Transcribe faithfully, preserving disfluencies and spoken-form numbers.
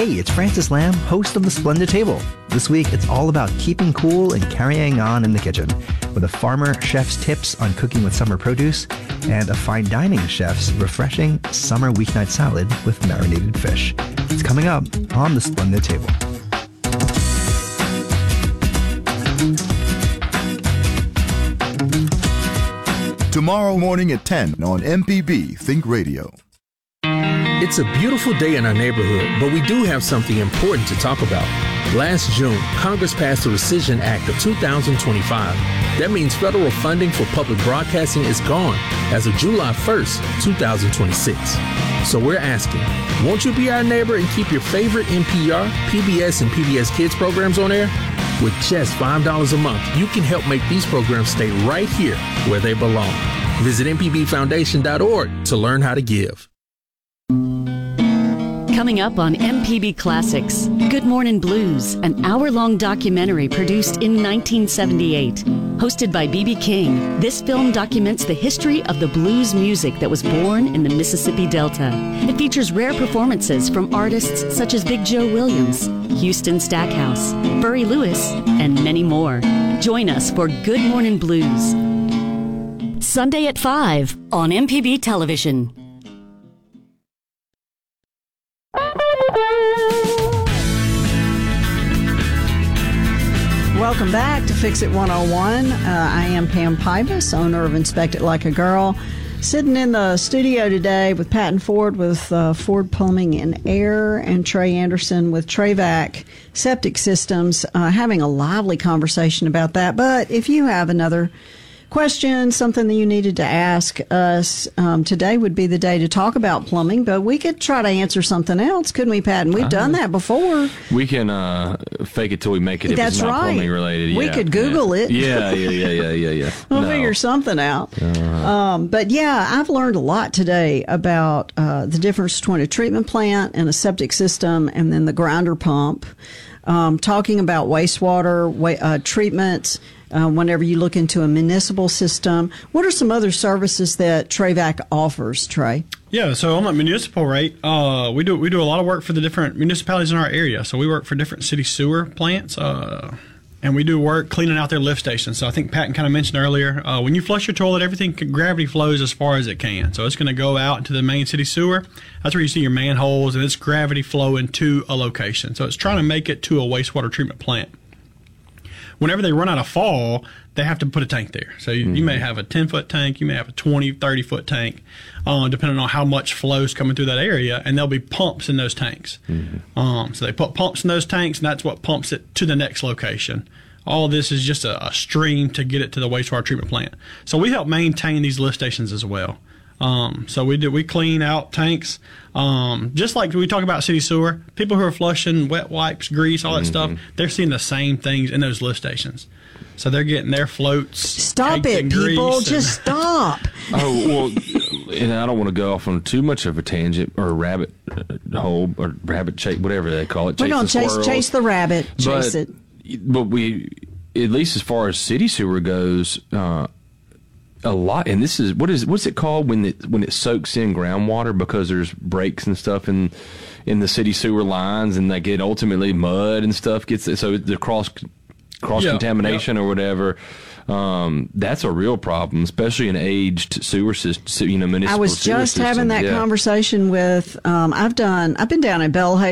Hey, it's Francis Lamb, host of The Splendid Table. This week, it's all about keeping cool and carrying on in the kitchen, with a farmer chef's tips on cooking with summer produce and a fine dining chef's refreshing summer weeknight salad with marinated fish. It's coming up on The Splendid Table. Tomorrow morning at ten on M P B Think Radio. It's a beautiful day in our neighborhood, but we do have something important to talk about. Last June, Congress passed the Rescission Act of two thousand twenty-five. That means federal funding for public broadcasting is gone as of July first, twenty twenty-six. So we're asking, won't you be our neighbor and keep your favorite N P R, P B S, and P B S Kids programs on air? With just five dollars a month, you can help make these programs stay right here where they belong. Visit M P B foundation dot org to learn how to give. Coming up on M P B Classics, Good Morning Blues, an hour-long documentary produced in nineteen seventy-eight. Hosted by B B King, this film documents the history of the blues music that was born in the Mississippi Delta. It features rare performances from artists such as Big Joe Williams, Houston Stackhouse, Burry Lewis, and many more. Join us for Good Morning Blues, Sunday at five on M P B Television. Welcome back to Fix It one oh one. Uh, I am Pam Pybus, owner of Inspect It Like a Girl. Sitting in the studio today with Patton Ford with uh, Ford Plumbing and Air and Trey Anderson with Travac Septic Systems, uh, having a lively conversation about that. But if you have another question, something that you needed to ask us, um, today would be the day to talk about plumbing, but we could try to answer something else, couldn't we, Patton? We've uh, done that before. We can uh, fake it till we make it if That's it's not right. plumbing related. We yeah, could Google yeah. it. Yeah, yeah, yeah, yeah, yeah, yeah. We'll no. figure something out. Uh-huh. Um, but yeah, I've learned a lot today about uh, the difference between a treatment plant and a septic system and then the grinder pump. Um, talking about wastewater wa- uh, treatment, uh, whenever you look into a municipal system. What are some other services that Travac offers, Trey? Yeah, so on that municipal rate, uh, we do we do a lot of work for the different municipalities in our area. So we work for different city sewer plants, uh, and we do work cleaning out their lift stations. So I think Patton kind of mentioned earlier, uh, when you flush your toilet, everything gravity flows as far as it can. So it's going to go out into the main city sewer. That's where you see your manholes, and it's gravity flowing to a location. So it's trying to make it to a wastewater treatment plant. Whenever they run out of fall, they have to put a tank there. So you, mm-hmm. you may have a ten-foot tank, you may have a twenty, thirty-foot tank, uh, depending on how much flow is coming through that area, and there'll be pumps in those tanks. Mm-hmm. Um, so they put pumps in those tanks, and that's what pumps it to the next location. All of this is just a, a stream to get it to the wastewater treatment plant. So we help maintain these lift stations as well. Um, so we do, we clean out tanks, um, just like we talk about city sewer. People who are flushing wet wipes, grease, all that mm-hmm. stuff, they're seeing the same things in those lift stations. So they're getting their floats. Stop it, people! And, just stop. Oh well, and I don't want to go off on too much of a tangent or a rabbit hole or rabbit chase, whatever they call it. We're gonna chase chase the rabbit, chase but, it. But we, at least as far as city sewer goes. Uh, A lot, and this is what is what's it called when it when it soaks in groundwater because there's breaks and stuff in in the city sewer lines, and they get ultimately mud and stuff gets so the cross cross yeah, contamination yeah. or whatever. Um, that's a real problem, especially in aged sewer system. You know, municipal. I was sewer just systems. having that yeah. conversation with. Um, I've done. I've been down in Bellhaven.